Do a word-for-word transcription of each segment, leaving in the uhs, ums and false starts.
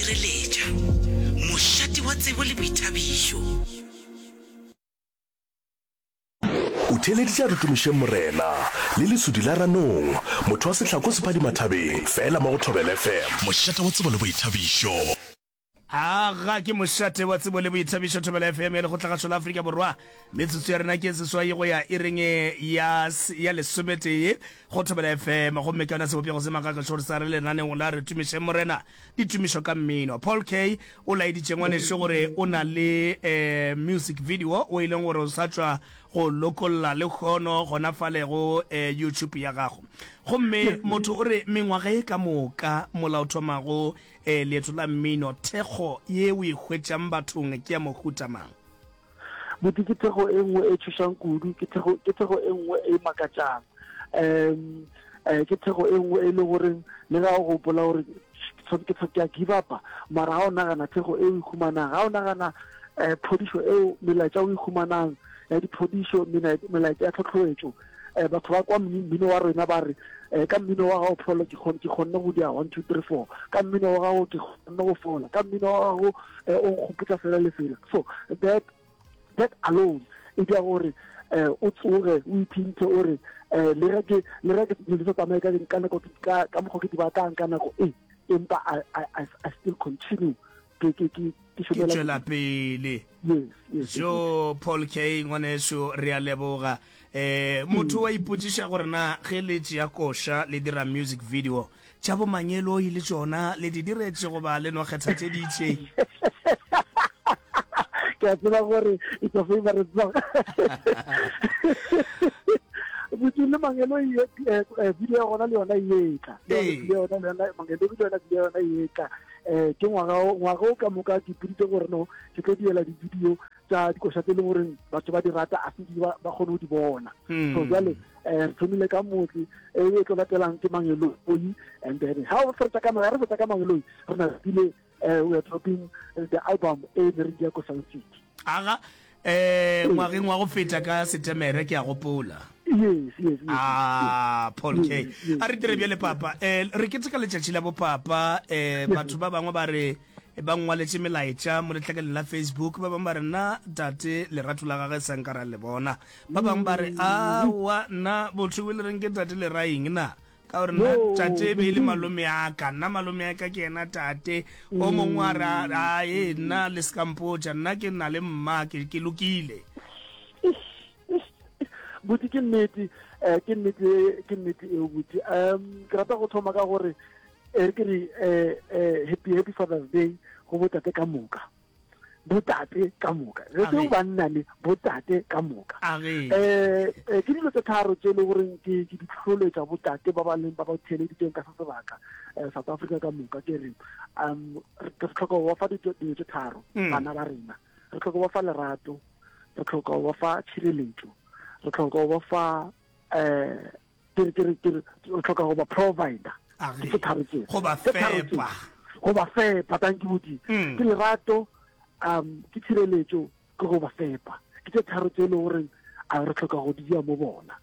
šireletša mošate wa tsebo le boithabišo. O theleditša re tumišeng morena le lesudi la ranong motho wa sehlako sephadimathabeng fela mo go Thobela F M mošate wa tsebo le boithabišo. aga ke mošate wa tsebo le boithabišo Thobela F M ya lekgotla la Afrika Borwa metsotso ya rena ke seswai go ya e reng ya ya lesometee go Thobela F M go mme ka na se bopego se makaka tšhore sa re lenaneng la re tumišeng morena ditumišo ka mmino. Paul K o laeditše ngwaneso gore o na le eh, music video o e leng gore o sa tšwa go lokolla le kgono gona fale go eh, YouTube ya gago gomme motho o re mengwaga e ka moka molaothomago eh, leeto la mmino thekgo ye o e hwetšang bathong ke ya mohuta mang? Buti ke thekgo e nngwe e thušang kudu, ke thekgo ke thekgo e nngwe e makatšang um eh ke thekgo e nngwe e le gore le ga go gopola gore ke ke ke give up mara ga o nagana thekgo e o ikhumanang ga o nagana eh phodišo eo melaetša o ikhumanang ya diphodišo melaetša ya tlhotlhoetšo eh batho ba kwa mmino wa rena ba re eh ka mmino wa gago pholo ke kgonne ke kgonne go dia one two three four ka mmino wa gago ke kgonne go fola ka mmino wa gago o nkgopotsa fela le fela. So that that alone e dia gore eh o tsoge o iphintse o re eh le re ke le re ke di tsa tsamaye ka ka nako ka ka mo go di batang ka nako e empa I I I still continue ke ke ke ke tšwela pele. Jo Paul K ngwaneso re a leboga eh motho wa ipotšiša gore na ge le tšea koša le dira music video tša bo manyelo ile tšona le di diretše goba le no kgetha tše ditše? ke a tseba gore it's a favorite song butile mangelo video ya gona le yona yeka le yona le mangelo le yona le yona yeka eh ke ngwaga ngwaga o ka moka ke piditse gore no ke tlo diela di video tsa dikoša tse le gore batho ba di rata a se ba ba kgone go di bona. So jale eh tumile ka motse e e tlo latelang ke mangelo oi and then how for tsa ka mara re tsa ka mangelo re na dile we are dropping the album e re dia ko South City. Aga eh ngwageng wa go feta ka Setemere ke a gopola. Yes, yes, yes. Ah, Paul K. A re dire bjale papa eh re ke tsaka letšatši la bo papa eh batho ba bangwe ba re ba ngwaletše melaetša mo letlakeleng la Facebook ba bangwe ba re nna tate lerato la gagwe sankara le bona ba bangwe ba re a wa nna botho le reng ke tate le raing na ka gore nna tate be le malome ya ka nna malome ya ka ke ena tate o mongwe a re a e nna le sekampotša nna ke nna le mma ke lokile. Buti ke nnete eh ke nnete ke nnete e buti um ke rata go thoma ka gore e ke re eh happy happy Father's Day go botate ka moka botate ka moka re se ba nna le botate ka moka eh ke dilo tse tharo tse le gore ke ke ditlholo tsa botate ba ba leng ba ba tshele diteng ka se sebaka South Africa ka moka ke re um re tlhoka wa fa dilo tse tharo bana ba rena re tlhoka wa fa lerato re tlhoka wa fa tshireletso re tlhoka go ba fa eh ke ke ke re tlhoka go ba provider ke tharbetse go ba fepa go ba fepa thank you di ke lerato um ke tshireletso ke go ba fepa ke tse tharbetse le gore a re tlhoka go dia mo bona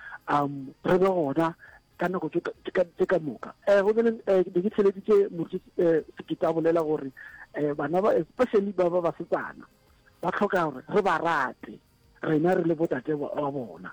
um re ba gona ka nako tse ka moka eh go le ke tsheleditse motse se ke tabolela gore eh bana ba especially ba ba ba setsana ba tlhoka gore re ba rate rena re le botate wa bona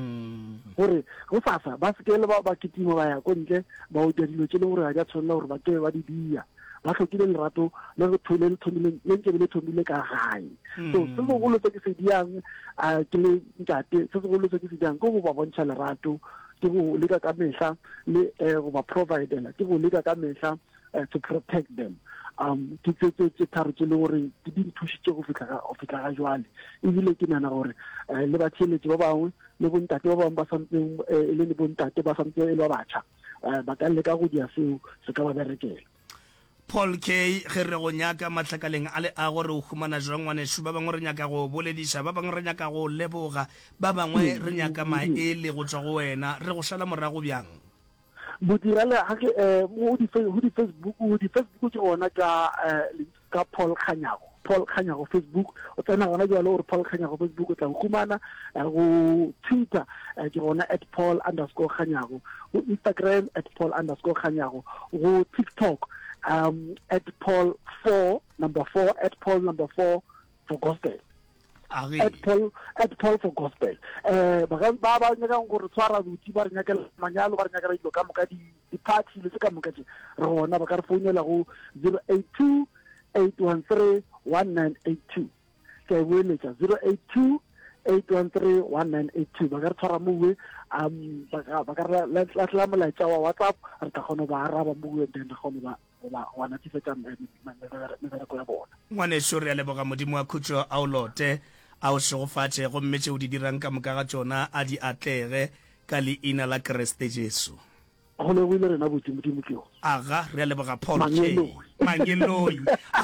gore go fasa ba se ke le ba ba kitimo ba ya ko ntle ba o dilo tse le gore ga ja tshwanela gore ba ke ba di dia ba tlhokile lerato le go thole le thomile le ntse le thomile ka gae. So se go lo tse ke se diang a ke le ntate se go lo tse ke se diang go ba bontsha lerato ke go leka ka mehla le go ba providela ke go leka ka mehla to protect them. Um ke tse tse tharo tse le gore di di thušitše go fitla ga fitla ga jwale ebile ke nana gore le ba tsheletše ba bangwe le bontate ba bangwe ba santseng e le bontate ba santse e le ba batšha ba ka leka go dia seo se ka ba berekela. Paul K ge re go nyaka matlakaleng a le a gore o humana jwang ngwaneso ba bangwe re nyaka go bolediša ba bangwe re nyaka go leboga ba bangwe re nyaka maele go tswa go wena re go šala morago bjang bodirale ha ke mo di Facebook mo di Facebook ke gona ka ka Paul Khanyago Paul Khanyago Facebook o tsena gona jalo gore Paul Khanyago Facebook o tla khumana go Twitter ke gona at paul underscore khanyago go Instagram at paul underscore khanyago go TikTok um, at Paul four, number four, at Paul number four for gospel. At Paul, at Paul for gospel. Eh, ba ba ba nyaka ngore tswara buti ba nyaka manyalo ba nyaka ilo ka moka di di party le ka moka di rona ba ka re founela go zero eight two eight one three one nine eight two. Ke boeletsa zero eight two eight one three one nine eight two. Ba ka re tshwara mowe um ba ka ba ka la la mola tsa wa WhatsApp re ka gona ba araba mowe then re gona ba ba wana tsetsa me go ya bona. Ngwane shore ya leboga modimo wa khutso a o lote a o segofatse go mmetse o di dirang ka moka ga tsona a di atlege ka leina la Kriste Jesu. Go le wile rena botse modimo ke yo. Aga re a leboga Paul K. Mangeloi.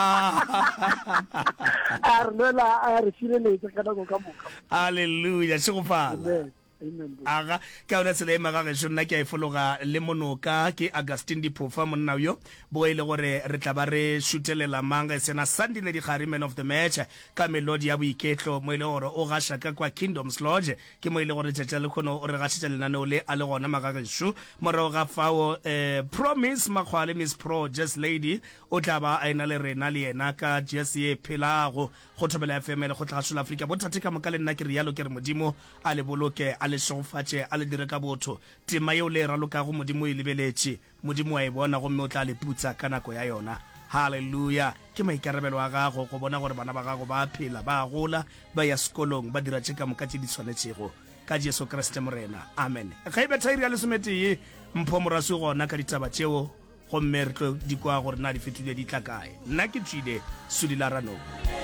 A re la a re sireletse ka nako ka moka. Hallelujah, segofala. Amen. Aga ka ona tsela e magage sonna ke a ifologa le monoka ke Augustine Diphofa monna yo bo ile gore re tla ba re shutelela manga sena Sunday le di gare man of the match ka melody ya boiketlo mo ile gore o gasha ka kwa Kingdoms Lodge ke mo ile gore tsetsa le khono o re gasha le nane o le a le gona magage shu morao ga fao eh Promise Makgwale Miss Pro Just Lady o tla ba a ina le rena le ena ka Jesse Phelago go thobela F M le go tla South Africa bo thatika mo ka le nna ke rialo ke re modimo a le boloke le sofatse a le dire ka botho tema yo le raloka go modimo e lebeletse modimo wa e bona go mme o tla le putsa ka nako ya yona. Hallelujah, ke maikarabelo a gago go bona gore bana ba gago ba phela ba gola ba ya sekolong ba dira tsheka mokati di tshwanetsego ka Jesu Kriste morena. Amen. Ga e betha iri ya lesomete mpho moraso gona ka ditaba tseo go mme re tlo di kwa gore na di fetile di tla kae. Nna ke tsile Sudila Rano.